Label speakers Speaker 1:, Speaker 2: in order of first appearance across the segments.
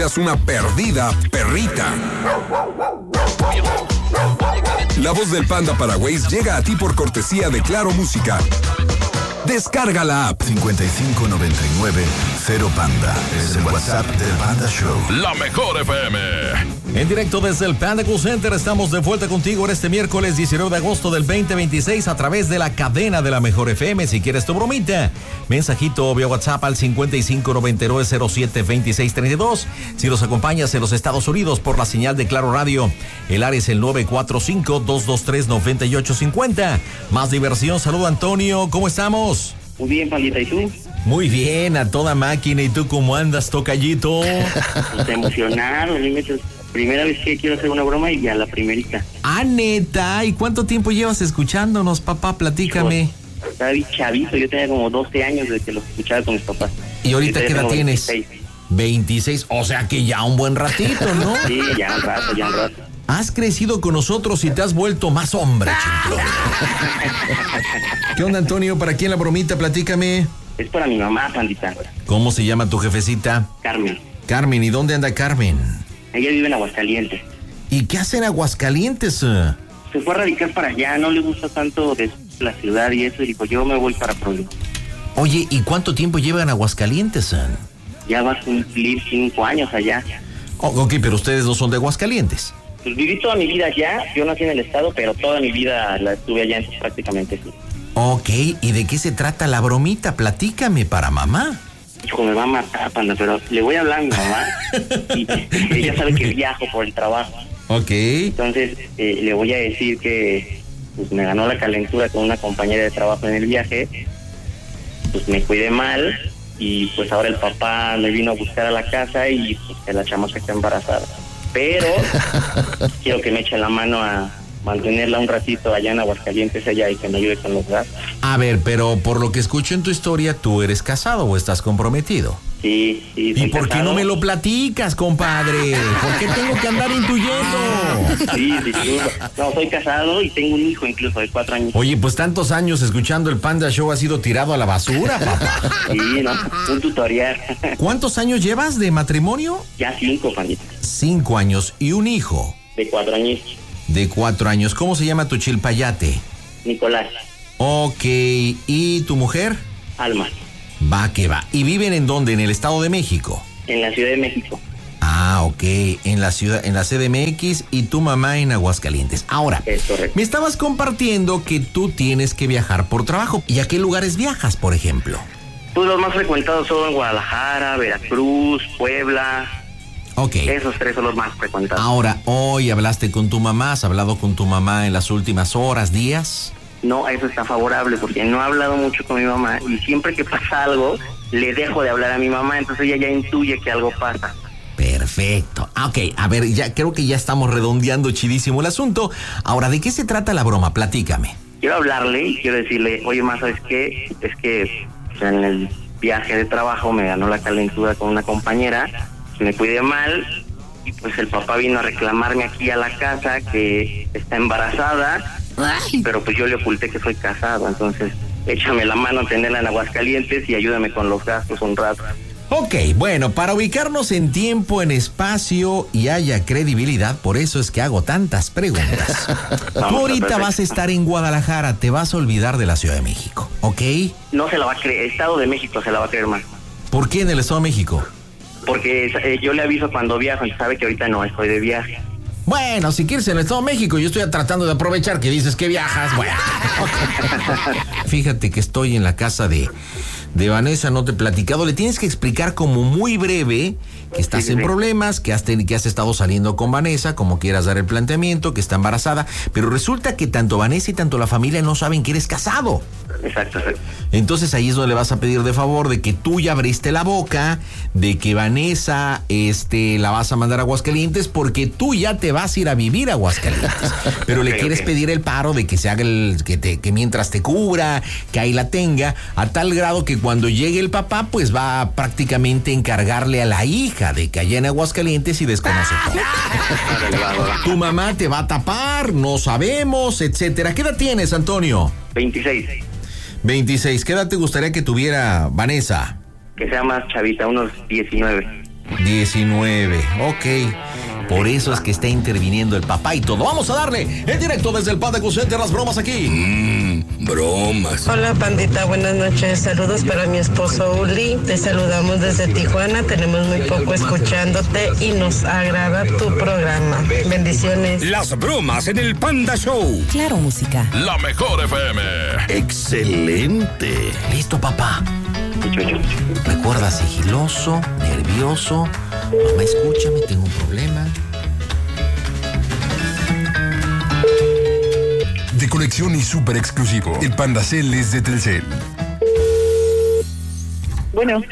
Speaker 1: una perdida perrita. La voz del Panda Paraguays llega a ti por cortesía de Claro Música. Descarga la app.
Speaker 2: 5599 0 Panda. Es el WhatsApp del Panda Show.
Speaker 3: La mejor FM.
Speaker 4: En directo desde el Panda Cool Center, estamos de vuelta contigo en este miércoles 19 de agosto del 2026 a través de la cadena de la mejor FM. Si quieres tu bromita, mensajito vía WhatsApp al 5599072632. Si nos acompañas en los Estados Unidos por la señal de Claro Radio, el área es el 945-223-9850. Más diversión. Saludo, Antonio. ¿Cómo estamos?
Speaker 5: Muy bien, Pandita, ¿y tú?
Speaker 4: Muy bien, a toda máquina. ¿Y tú cómo andas, tocallito?
Speaker 5: Pues emocionado, primera vez que quiero hacer una broma y ya la primerita.
Speaker 4: Ah, neta, ¿y cuánto tiempo llevas escuchándonos, papá? Platícame.
Speaker 5: Estaba bien chavito, yo tenía como 12 años desde que los escuchaba con mis papás.
Speaker 4: ¿Y ahorita qué edad tienes?
Speaker 5: 26.
Speaker 4: 26, o sea que ya un buen ratito, ¿no?
Speaker 5: Sí, ya un rato.
Speaker 4: Has crecido con nosotros y te has vuelto más hombre, chico. ¿Qué onda, Antonio? ¿Para quién la bromita? Platícame.
Speaker 5: Es para mi mamá, Pandita.
Speaker 4: ¿Cómo se llama tu jefecita?
Speaker 5: Carmen.
Speaker 4: Carmen, ¿y dónde anda Carmen?
Speaker 5: Ella vive en Aguascalientes.
Speaker 4: ¿Y qué hace en Aguascalientes?
Speaker 5: Se fue a radicar para allá, no le gusta tanto de la ciudad y eso, y dijo, yo me voy para Puebla.
Speaker 4: Oye, ¿y cuánto tiempo lleva en Aguascalientes?
Speaker 5: Ya va a cumplir 5 años allá.
Speaker 4: Ok, pero ustedes no son de Aguascalientes.
Speaker 5: Pues viví toda mi vida allá, yo nací en el estado, pero toda mi vida la estuve allá, entonces prácticamente sí.
Speaker 4: Ok, ¿y de qué se trata la bromita? Platícame para mamá.
Speaker 5: Hijo, me va a matar, Panda, pero le voy a hablar a mi mamá y ella sabe que viajo por el trabajo.
Speaker 4: Ok.
Speaker 5: Entonces, le voy a decir que pues me ganó la calentura con una compañera de trabajo en el viaje, pues me cuidé mal y pues ahora el papá me vino a buscar a la casa y pues que la chamaca está embarazada. Pero quiero que me eche la mano a mantenerla un ratito allá en Aguascalientes allá y que me ayude con los gastos.
Speaker 4: A ver, pero por lo que escucho en tu historia, ¿tú eres casado o estás comprometido?
Speaker 5: Sí.
Speaker 4: ¿Y por qué no me lo platicas, compadre? ¿Por qué tengo que andar intuyendo?
Speaker 5: Sí. No, soy casado y tengo un hijo incluso de 4 años.
Speaker 4: Oye, pues tantos años escuchando el Panda Show ha sido tirado a la basura, papá.
Speaker 5: Sí, no, un tutorial.
Speaker 4: ¿Cuántos años llevas de matrimonio?
Speaker 5: Ya 5, Pandita.
Speaker 4: 5 años. ¿Y un hijo?
Speaker 5: De 4 años.
Speaker 4: De 4 años. ¿Cómo se llama tu chilpayate?
Speaker 5: Nicolás.
Speaker 4: Ok. ¿Y tu mujer?
Speaker 5: Alma.
Speaker 4: Va que va. ¿Y viven en dónde? ¿En el Estado de México?
Speaker 5: En la Ciudad de México.
Speaker 4: Ah, ok. En la ciudad, en la CDMX y tu mamá en Aguascalientes. Ahora,
Speaker 5: es correcto.
Speaker 4: Me estabas compartiendo que tú tienes que viajar por trabajo. ¿Y a qué lugares viajas, por ejemplo?
Speaker 5: Pues los más frecuentados son Guadalajara, Veracruz, Puebla.
Speaker 4: Ok.
Speaker 5: Esos 3 son los más frecuentados.
Speaker 4: Ahora, hoy hablaste con tu mamá, ¿has hablado con tu mamá en las últimas horas, días?
Speaker 5: No, eso está favorable porque no he hablado mucho con mi mamá y siempre que pasa algo, le dejo de hablar a mi mamá, entonces ella ya intuye que algo pasa.
Speaker 4: Perfecto. Ok, a ver, ya creo que ya estamos redondeando chidísimo el asunto. Ahora, ¿de qué se trata la broma? Platícame.
Speaker 5: Quiero hablarle y quiero decirle, oye, ma, ¿sabes qué? Es que en el viaje de trabajo me ganó la calentura con una compañera, me cuidé mal y pues el papá vino a reclamarme aquí a la casa que está embarazada. Ay. Pero pues yo le oculté que soy casado, entonces échame la mano a tenerla en Aguascalientes y ayúdame con los gastos un rato.
Speaker 4: Ok, bueno, para ubicarnos en tiempo, en espacio y haya credibilidad, por eso es que hago tantas preguntas. Tú ahorita vas a estar en Guadalajara, te vas a olvidar de la Ciudad de México, ¿ok?
Speaker 5: No se la va a creer, el Estado de México se la va a creer más.
Speaker 4: ¿Por qué en el Estado de México?
Speaker 5: Porque yo le aviso cuando viajo y sabe que ahorita no estoy de viaje.
Speaker 4: Bueno, si quieres en el Estado de México, yo estoy tratando de aprovechar que dices que viajas. Bueno. Fíjate que estoy en la casa de Vanessa, no te he platicado. Le tienes que explicar como muy breve que estás en problemas, que has estado saliendo con Vanessa, como quieras dar el planteamiento, que está embarazada. Pero resulta que tanto Vanessa y tanto la familia no saben que eres casado.
Speaker 5: Exacto.
Speaker 4: Entonces ahí es donde le vas a pedir de favor de que tú ya abriste la boca, de que Vanessa la vas a mandar a Aguascalientes porque tú ya te vas a ir a vivir a Aguascalientes. Pero le quieres pedir el paro de que se haga que mientras te cubra, que ahí la tenga, a tal grado que cuando llegue el papá, pues va a prácticamente encargarle a la hija de que allá en Aguascalientes y desconoce todo. Tu mamá te va a tapar, no sabemos, etcétera. ¿Qué edad tienes, Antonio?
Speaker 5: 26.
Speaker 4: 26. ¿Qué edad te gustaría que tuviera Vanessa?
Speaker 5: Que sea más chavita, unos 19.
Speaker 4: 19, ok. Por eso es que está interviniendo el papá y todo. Vamos a darle en directo desde el Panda Call Center las bromas aquí.
Speaker 1: Bromas.
Speaker 3: Hola, pandita, buenas noches. Saludos para mi esposo Uli. Te saludamos desde Tijuana. Tenemos muy poco escuchándote y nos agrada tu programa. Bendiciones.
Speaker 1: Las bromas en el Panda Show.
Speaker 6: Claro, música.
Speaker 1: La mejor FM. Excelente.
Speaker 4: Listo, papá. Recuerda, sigiloso, nervioso. Mamá, escúchame, tengo un problema.
Speaker 1: De colección y súper exclusivo. El Panda Cell es de Telcel.
Speaker 5: Bueno.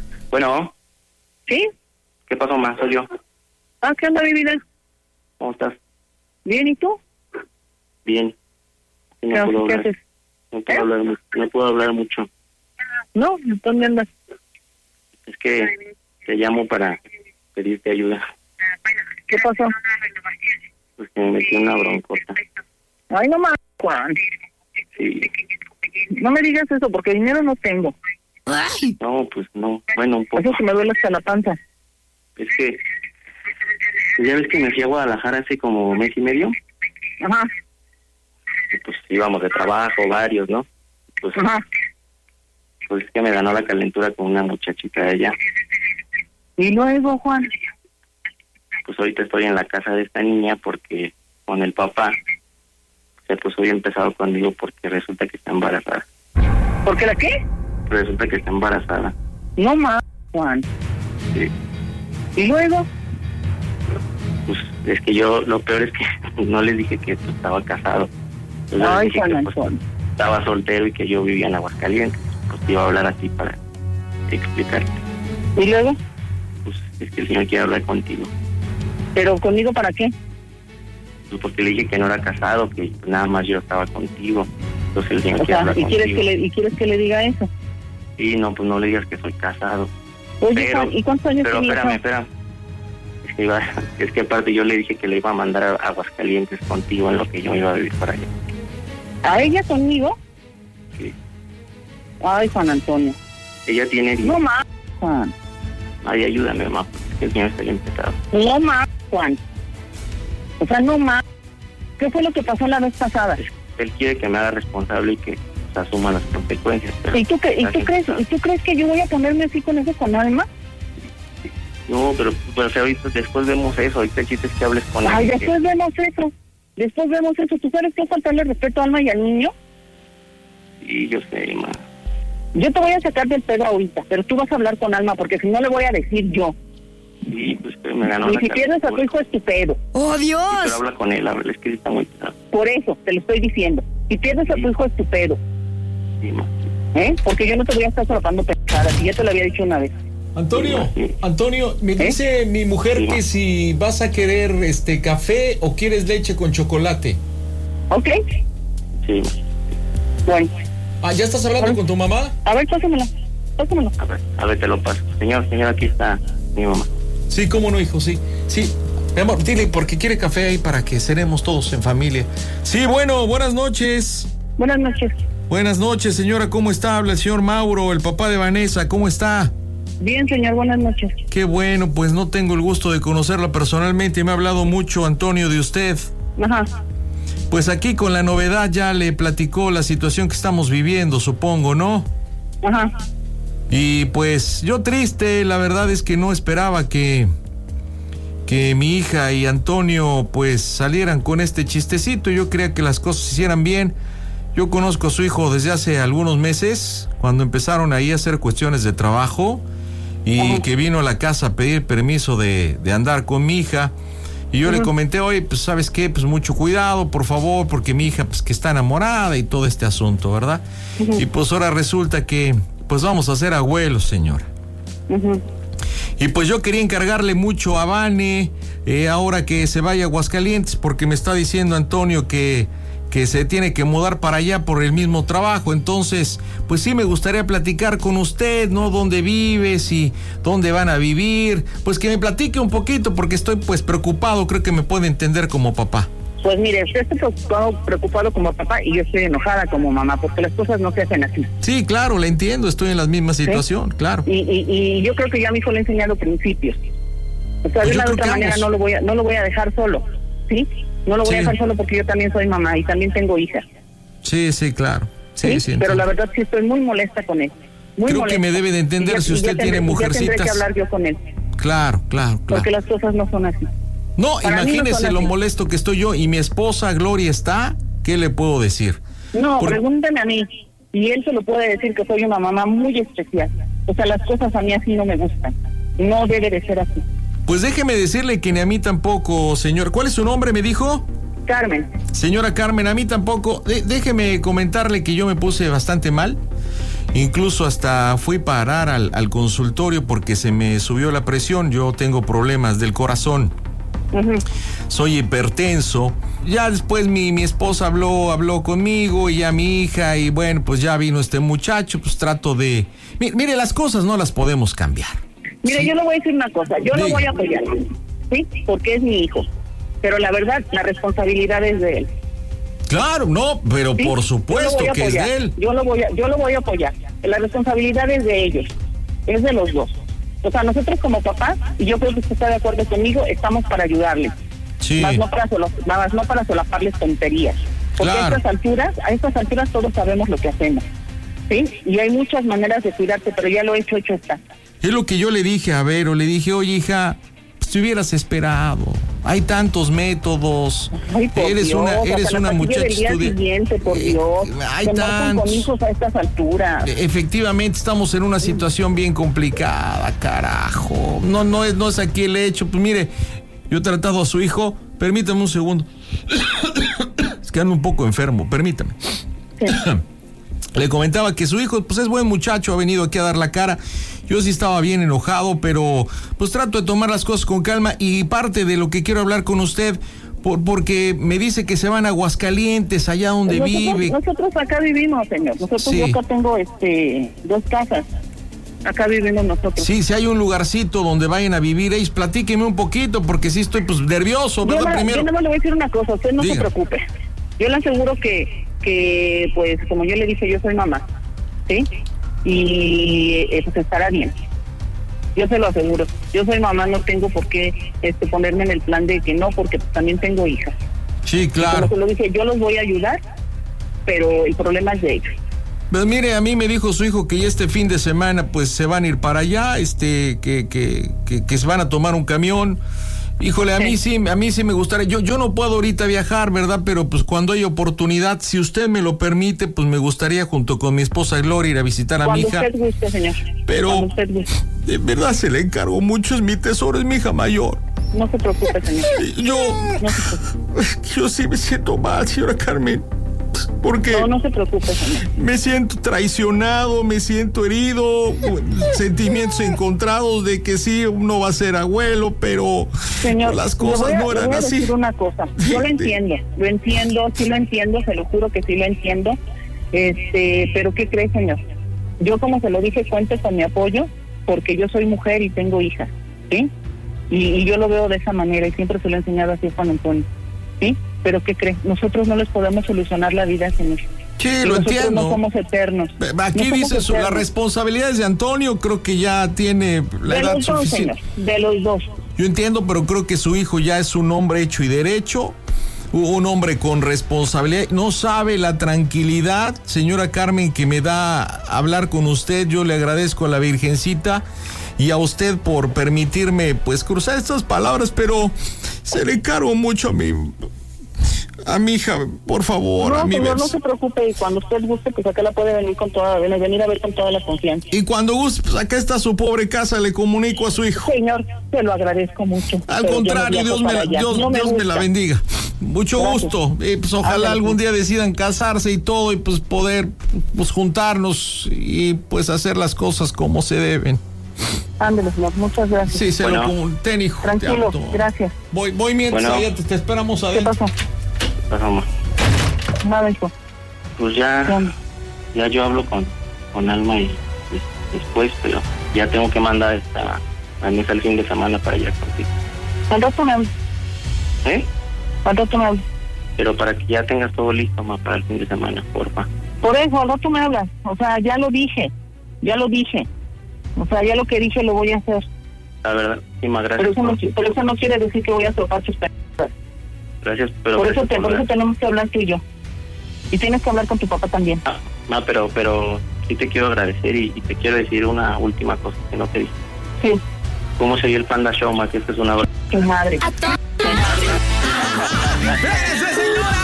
Speaker 7: ¿Sí?
Speaker 5: ¿Qué pasó, ma? Soy yo.
Speaker 7: ¿Qué onda, mi vida?
Speaker 5: ¿Cómo estás?
Speaker 7: Bien, ¿y tú?
Speaker 5: Bien. Sí,
Speaker 7: ¿Qué haces?
Speaker 5: No puedo hablar mucho.
Speaker 7: No, ¿dónde andas?
Speaker 5: Es que te llamo para pedirte ayuda.
Speaker 7: ¿Qué pasó?
Speaker 5: Pues que me metí en una broncota.
Speaker 7: Ay, no más, Juan.
Speaker 5: Sí.
Speaker 7: No me digas eso, porque dinero no tengo.
Speaker 5: No, pues no. Bueno, un poco.
Speaker 7: Eso que me duele hasta la panza.
Speaker 5: Es que ya ves que me fui a Guadalajara hace como mes y medio.
Speaker 7: Ajá.
Speaker 5: Y pues íbamos de trabajo, varios, ¿no? Pues,
Speaker 7: Ajá.
Speaker 5: pues es que me ganó la calentura con una muchachita de allá.
Speaker 7: Y luego, Juan.
Speaker 5: Pues ahorita estoy en la casa de esta niña porque con el papá se puso bien pesado conmigo porque resulta que está embarazada.
Speaker 7: ¿Por qué la qué?
Speaker 5: Resulta que está embarazada.
Speaker 7: No más, Juan.
Speaker 5: Sí.
Speaker 7: ¿Y luego?
Speaker 5: Pues es que yo, lo peor es que no les dije que pues, estaba casado. Entonces, les
Speaker 7: Ay,
Speaker 5: dije
Speaker 7: Juan
Speaker 5: que,
Speaker 7: Antonio.
Speaker 5: estaba soltero y que yo vivía en Aguascalientes. Pues te iba a hablar así para explicarte.
Speaker 7: ¿Y luego?
Speaker 5: Pues es que el señor quiere hablar contigo.
Speaker 7: ¿Pero conmigo para qué?
Speaker 5: Pues porque le dije que no era casado, que nada más yo estaba contigo. Entonces el señor
Speaker 7: O
Speaker 5: quiere
Speaker 7: sea,
Speaker 5: hablar
Speaker 7: ¿y quieres
Speaker 5: contigo.
Speaker 7: que le diga eso?
Speaker 5: Sí, no, pues no le digas que soy casado.
Speaker 7: Oye, Juan, ¿y cuántos años
Speaker 5: Pero
Speaker 7: tiene
Speaker 5: espérame. Es que aparte yo le dije que le iba a mandar a Aguascalientes contigo en lo que yo iba a vivir para allá.
Speaker 7: ¿A ella conmigo?
Speaker 5: Sí.
Speaker 7: Ay, Juan Antonio.
Speaker 5: Ella tiene...
Speaker 7: No más, Juan.
Speaker 5: Ay, ayúdame, mamá, porque es que el señor está bien pesado.
Speaker 7: No más, Juan. O sea, no más. ¿Qué fue lo que pasó la vez pasada?
Speaker 5: Él quiere que me haga responsable y que se asuma las consecuencias. Pero
Speaker 7: ¿Y tú crees que yo voy a ponerme así con eso con Alma?
Speaker 5: No, pero pues, ahorita después vemos eso. Ahorita el chiste es que hables con él.
Speaker 7: Ay, después vemos eso. ¿Tú sabes qué faltarle respeto a Alma y al niño?
Speaker 5: Sí, yo sé, mamá.
Speaker 7: Yo te voy a sacar del pedo ahorita, pero tú vas a hablar con Alma, porque si no le voy a decir yo.
Speaker 5: Sí, pues que me ganó
Speaker 7: Y
Speaker 5: la
Speaker 7: si pierdes a tu hijo es tu pedo.
Speaker 6: ¡Oh,
Speaker 5: Sí,
Speaker 6: Dios!
Speaker 5: pero habla con él, es que está muy pesado.
Speaker 7: Por eso, te lo estoy diciendo. Si pierdes a tu hijo es tu pedo.
Speaker 5: Sí, mamá.
Speaker 7: Porque yo no te voy a estar solapando pensadas, y ya te lo había dicho una vez.
Speaker 8: Antonio, me dice mi mujer
Speaker 5: Sí,
Speaker 8: que si vas a querer café o quieres leche con chocolate.
Speaker 7: ¿Ok?
Speaker 5: Sí,
Speaker 7: Bueno.
Speaker 8: ¿Ya estás hablando con tu mamá?
Speaker 7: A ver, pásamelo.
Speaker 5: a ver, te lo paso. Señor, aquí está mi mamá.
Speaker 8: Sí, cómo no, hijo, sí. Sí, mi amor, dile porque quiere café ahí para que cenemos todos en familia. Sí, bueno, buenas noches.
Speaker 7: Buenas noches.
Speaker 8: Buenas noches, señora, ¿cómo está? Habla el señor Mauro, el papá de Vanessa, ¿cómo está?
Speaker 7: Bien, señor, buenas noches.
Speaker 8: Qué bueno, pues no tengo el gusto de conocerla personalmente, me ha hablado mucho Antonio de usted.
Speaker 7: Ajá.
Speaker 8: Pues aquí con la novedad ya le platicó la situación que estamos viviendo, supongo, ¿no?
Speaker 7: Ajá.
Speaker 8: Y pues yo triste, la verdad es que no esperaba que mi hija y Antonio pues salieran con este chistecito. Yo creía que las cosas se hicieran bien. Yo conozco a su hijo desde hace algunos meses, cuando empezaron ahí a hacer cuestiones de trabajo y que vino a la casa a pedir permiso de andar con mi hija. Y yo le comenté, oye, pues ¿sabes qué? Pues mucho cuidado, por favor, porque mi hija pues que está enamorada y todo este asunto, ¿verdad? Y pues ahora resulta que pues vamos a ser abuelos, señora. Y pues yo quería encargarle mucho a Vane, ahora que se vaya a Aguascalientes, porque me está diciendo Antonio que se tiene que mudar para allá por el mismo trabajo. Entonces, pues sí me gustaría platicar con usted, ¿no? ¿Dónde vives y dónde van a vivir? Pues que me platique un poquito, porque estoy pues preocupado, creo que me puede entender como papá.
Speaker 7: Pues mire, usted está preocupado como papá y yo estoy enojada como mamá, porque las cosas no se hacen así.
Speaker 8: Sí, claro, la entiendo, estoy en la misma situación,
Speaker 7: ¿sí?
Speaker 8: Claro.
Speaker 7: Y yo creo que ya a mi hijo le he enseñado principios. O sea, de una u otra manera no lo voy a dejar solo, ¿sí? No lo voy a dejar solo porque yo también soy mamá y también tengo hija.
Speaker 8: Sí, claro. Sí,
Speaker 7: pero la verdad sí estoy muy molesta con él.
Speaker 8: Creo que me debe de entender si usted tiene mujercitas.
Speaker 7: Ya tendré que hablar yo con él.
Speaker 8: Claro.
Speaker 7: Porque las cosas no son así.
Speaker 8: No,
Speaker 7: Para
Speaker 8: imagínese lo molesto que estoy yo y mi esposa Gloria está, ¿qué le puedo decir?
Speaker 7: No, pregúnteme a mí. Y él se lo puede decir que soy una mamá muy especial. O sea, las cosas a mí así no me gustan. No debe de ser así.
Speaker 8: Pues déjeme decirle que ni a mí tampoco, señor. ¿Cuál es su nombre, me dijo?
Speaker 7: Carmen.
Speaker 8: Señora Carmen, a mí tampoco. Déjeme comentarle que yo me puse bastante mal. Incluso hasta fui a parar al consultorio porque se me subió la presión. Yo tengo problemas del corazón. Uh-huh. Soy hipertenso. Ya después mi esposa habló conmigo y ya mi hija, y bueno, pues ya vino este muchacho, pues trato de... Mire, las cosas no las podemos cambiar.
Speaker 7: Mire, ¿sí? Yo le voy a decir una cosa, yo lo voy a apoyar, ¿sí? Porque es mi hijo, pero la verdad, la responsabilidad es de él.
Speaker 8: Claro, no, pero ¿sí? Por supuesto que es de él.
Speaker 7: Yo lo voy a apoyar, la responsabilidad es de ellos, es de los dos. O sea, nosotros como papás, y yo creo que usted está de acuerdo conmigo, estamos para ayudarles. Sí. Más no para solaparles tonterías. Porque claro. a estas alturas todos sabemos lo que hacemos. ¿Sí? Y hay muchas maneras de cuidarte, pero ya lo hecho está.
Speaker 8: Es lo que yo le dije a Vero, le dije, oye hija, pues te hubieras esperado. Hay tantos métodos.
Speaker 7: Ay, eres
Speaker 8: Dios, una muchacha
Speaker 7: estudiante. Por Dios.
Speaker 8: Hay tantos.
Speaker 7: Con hijos a estas alturas.
Speaker 8: Efectivamente, estamos en una situación bien complicada, carajo. No es aquí el hecho. Pues mire, yo he tratado a su hijo. Permítame un segundo. Es que ando un poco enfermo, permítame. Sí. Le comentaba que su hijo, pues es buen muchacho, ha venido aquí a dar la cara. Yo sí estaba bien enojado, pero pues trato de tomar las cosas con calma. Y parte de lo que quiero hablar con usted, porque me dice que se van a Aguascalientes, allá donde vive.
Speaker 7: Nosotros acá vivimos, señor. Yo acá tengo 2 casas. Acá vivimos nosotros.
Speaker 8: Sí, si hay un lugarcito donde vayan a vivir, platíqueme un poquito, porque sí estoy pues nervioso, ¿verdad?
Speaker 7: Yo no le voy a decir una cosa, usted no se preocupe. Yo le aseguro que pues como yo le dije, yo soy mamá, ¿sí? Y pues estará bien. Yo se lo aseguro. Yo soy mamá, no tengo por qué ponerme en el plan de que no, porque también tengo hijas.
Speaker 8: Sí, claro.
Speaker 7: Y como se lo dije, yo los voy a ayudar, pero el problema es de ellos.
Speaker 8: Pues mire, a mí me dijo su hijo que ya este fin de semana pues se van a ir para allá, que se van a tomar un camión. Híjole, a mí sí me gustaría. Yo no puedo ahorita viajar, ¿verdad? Pero pues cuando hay oportunidad, si usted me lo permite, pues me gustaría junto con mi esposa Gloria ir a visitar a mi hija.
Speaker 7: Cuando usted guste, señor.
Speaker 8: Pero
Speaker 7: usted guste.
Speaker 8: De verdad se le encargo mucho, es mi tesoro, es mi hija mayor.
Speaker 7: No se preocupe, señor.
Speaker 8: Yo sí me siento mal, señora Carmen. Porque
Speaker 7: no se preocupe, señor.
Speaker 8: Me siento traicionado, me siento herido, sentimientos encontrados de que sí, uno va a ser abuelo, pero
Speaker 7: señor,
Speaker 8: las cosas no eran así.
Speaker 7: Decir una cosa, yo lo entiendo, sí lo entiendo, se lo juro que sí lo entiendo, pero ¿qué cree, señor? Yo, como se lo dije, cuente con mi apoyo, porque yo soy mujer y tengo hijas, ¿sí? Y yo lo veo de esa manera y siempre se lo he enseñado así a Juan Antonio, ¿sí? Pero ¿qué cree? Nosotros no les podemos solucionar la vida, señor.
Speaker 8: Sí, lo entiendo.
Speaker 7: No somos eternos.
Speaker 8: Aquí dice la responsabilidad es de Antonio, creo que ya tiene la edad suficiente.
Speaker 7: Señor, de los dos.
Speaker 8: Yo entiendo, pero creo que su hijo ya es un hombre hecho y derecho, un hombre con responsabilidad. No sabe la tranquilidad, señora Carmen, que me da hablar con usted. Yo le agradezco a la Virgencita y a usted por permitirme pues cruzar estas palabras, pero se le encargo mucho a mi hija, por favor.
Speaker 7: No, señor, no se preocupe, y cuando usted guste, pues acá la puede venir venir a ver con toda la confianza.
Speaker 8: Y cuando guste, pues acá está su pobre casa, le comunico a su hijo.
Speaker 7: Señor, te lo agradezco mucho.
Speaker 8: Al contrario, Dios me la bendiga. Mucho gusto. Pues ojalá algún día decidan casarse y todo, y pues poder pues juntarnos y pues hacer las cosas como se deben.
Speaker 7: Ándale, señor, muchas gracias.
Speaker 8: Sí, se lo comenté, hijo.
Speaker 7: Tranquilo, gracias.
Speaker 8: Voy mientras allá te esperamos adentro.
Speaker 7: ¿Qué pasó?
Speaker 5: Pasamos.
Speaker 7: Nada, hijo.
Speaker 5: Pues ya yo hablo con Alma y después, pero ya tengo que mandar a misa el fin de semana para allá contigo.
Speaker 7: ¿Al rato me hablo?
Speaker 5: ¿Eh?
Speaker 7: ¿Al rato me hablo?
Speaker 5: pero para que ya tengas todo listo, ma, para el fin de semana, porfa.
Speaker 7: Por eso, al rato me hablas. O sea, ya lo dije. O sea, ya lo que dije lo voy a hacer.
Speaker 5: La verdad, sí, ma, gracias.
Speaker 7: Pero eso no quiere decir que voy a soltar tus palabras.
Speaker 5: Gracias, pero...
Speaker 7: Por eso tenemos que hablar tú y yo. Y tienes que hablar con tu papá también.
Speaker 5: Ma, pero sí te quiero agradecer y te quiero decir una última cosa que no te dije.
Speaker 7: Sí.
Speaker 5: ¿Cómo se vio el Panda Show, ma? Que esto es una...
Speaker 7: Tu madre.
Speaker 4: ¡Espérese, señora!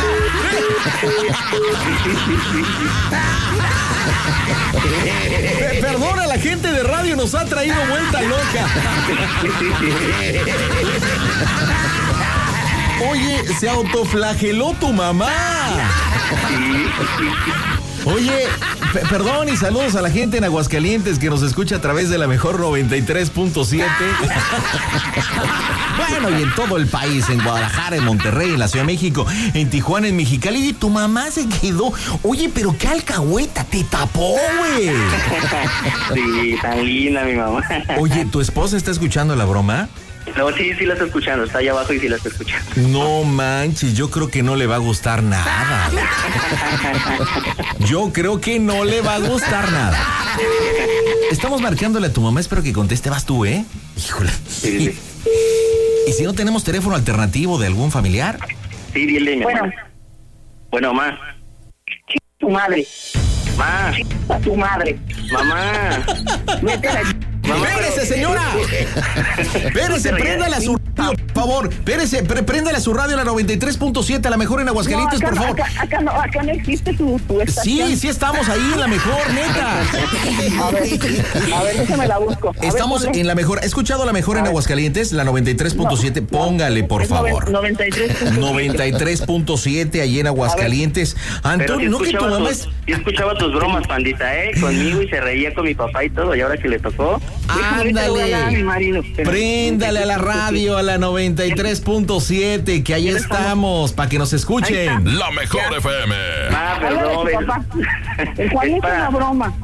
Speaker 4: Perdona, la gente de radio nos ha traído vuelta loca. Oye, se autoflageló tu mamá. Oye, perdón y saludos a la gente en Aguascalientes que nos escucha a través de la mejor 93.7. Bueno, y en todo el país, en Guadalajara, en Monterrey, en la Ciudad de México, en Tijuana, en Mexicali. Y tu mamá se quedó. Oye, pero qué alcahueta, te tapó, güey.
Speaker 5: Sí, tan linda mi mamá.
Speaker 4: Oye, ¿tu esposa está escuchando la broma?
Speaker 5: No, sí la está escuchando, está allá abajo y sí la está escuchando.
Speaker 4: No manches, yo creo que no le va a gustar nada. Yo creo que no le va a gustar nada. Estamos marcándole a tu mamá, espero que conteste, vas tú, ¿eh? Híjole.
Speaker 5: Sí.
Speaker 4: ¿Y si no tenemos teléfono alternativo de algún familiar?
Speaker 5: Sí, dile, mi mamá. Bueno, ma.
Speaker 7: Tu madre.
Speaker 5: Ma.
Speaker 7: A tu madre.
Speaker 5: Mamá.
Speaker 7: Métela.
Speaker 4: ¡Espérese, señora! ¡Espérese, préndale a su radio, por favor! ¡Espérese, préndale a su radio, la 93.7, a la mejor en Aguascalientes,
Speaker 7: no,
Speaker 4: por favor!
Speaker 7: Acá no existe tu estación.
Speaker 4: Sí estamos ahí en la mejor, neta.
Speaker 7: A ver, déjame la busco.
Speaker 4: Estamos en la mejor. ¿Ha escuchado la mejor en Aguascalientes? La 93.7. Póngale, por favor. 93.7 allí en Aguascalientes. Antonio, no que tu mamá es...
Speaker 5: Yo escuchaba tus bromas, pandita, conmigo, y se reía con mi papá y todo, y ahora que le tocó...
Speaker 4: Ándale, préndale a la radio, a la 93.7, que ahí estamos, para que nos escuchen.
Speaker 1: La mejor FM.
Speaker 5: Ah, perdón.
Speaker 7: ¿Cuál es una broma?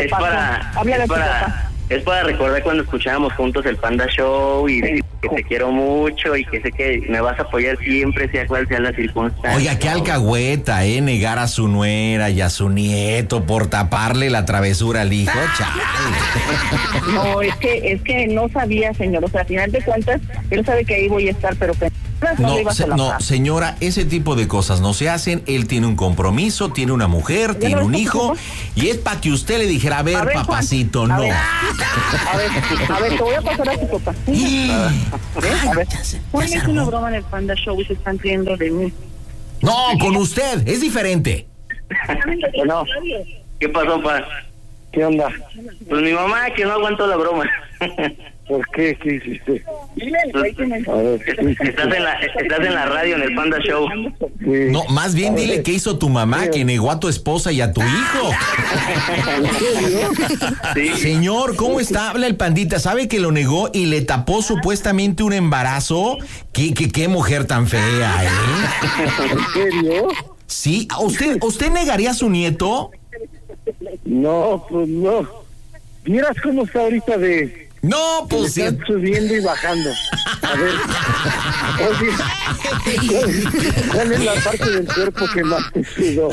Speaker 5: Es para recordar cuando escuchábamos juntos el Panda Show y que te quiero mucho y que sé que me vas a apoyar siempre, sea cual sea la circunstancia.
Speaker 4: Oiga, qué alcahueta, negar a su nuera y a su nieto por taparle la travesura al hijo, chale.
Speaker 7: No, es que no sabía, señor. O sea, al final de cuentas, él sabe que ahí voy a estar, pero
Speaker 4: no, señora, ese tipo de cosas no se hacen. Él tiene un compromiso, tiene una mujer, tiene un hijo, y es para que usted le dijera, a ver, papacito,
Speaker 7: Juan,
Speaker 4: no.
Speaker 7: A ver, te voy a pasar a tu papá. A ver, ¿cuál es una broma en el Panda Show y se están riendo de mí?
Speaker 4: No, con usted, es diferente.
Speaker 5: No. ¿Qué pasó, pa?
Speaker 6: ¿Qué onda?
Speaker 5: Pues mi mamá, que no aguantó la broma.
Speaker 6: ¿Por qué? ¿Qué hiciste?
Speaker 5: A ver, estás en la radio, en el Panda Show.
Speaker 6: Sí.
Speaker 4: No, más bien dile qué hizo tu mamá, que negó a tu esposa y a tu hijo.
Speaker 5: Sí.
Speaker 4: Señor, ¿cómo está? Habla el pandita. ¿Sabe que lo negó y le tapó supuestamente un embarazo? ¿Qué mujer tan fea,
Speaker 6: ¿En serio?
Speaker 4: Sí, ¿usted negaría a su nieto?
Speaker 6: No, pues no. ¿Vieras cómo está ahorita de...
Speaker 4: No, pues sí.
Speaker 6: Están subiendo y bajando. A ver. Oye, ¿cuál es la parte del cuerpo que más te sudó?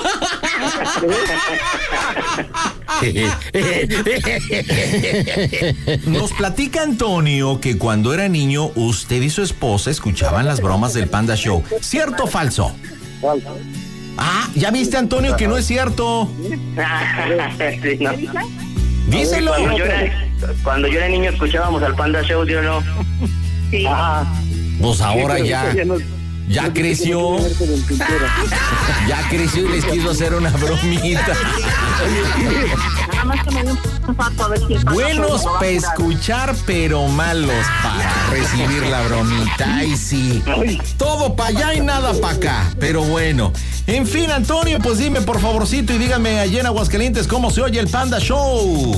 Speaker 4: Nos platica Antonio que cuando era niño usted y su esposa escuchaban las bromas del Panda Show. ¿Cierto o falso?
Speaker 6: Falso.
Speaker 4: Ah, ¿ya viste, Antonio, que no es cierto?
Speaker 5: Sí, no.
Speaker 4: Díselo.
Speaker 5: Cuando yo era niño escuchábamos al Panda Show, ¿sí o no?
Speaker 7: Sí.
Speaker 4: Pues ahora ya creció. Ya creció y les quiso hacer una bromita.
Speaker 7: Nada más que me dio un pato a ver si el Panda
Speaker 4: Buenos
Speaker 7: Show lo va a
Speaker 4: para
Speaker 7: curar.
Speaker 4: escuchar, pero malos para recibir la bromita. Ay, sí. Todo para allá y nada para acá. Pero bueno. En fin, Antonio, pues dime por favorcito y dígame allá en Aguascalientes cómo se oye el Panda Show.